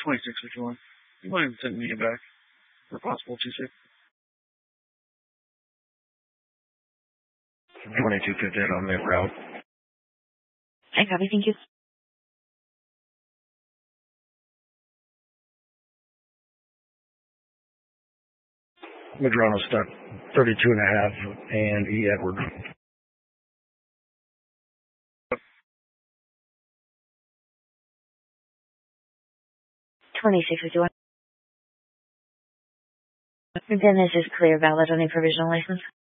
26 or July. You might have sent me it back. For possible 26. 2250 on that route. I copy, thank you. Madrano stuck 32.5 and E. Edward. 2651. Then this is clear, valid on a provisional license.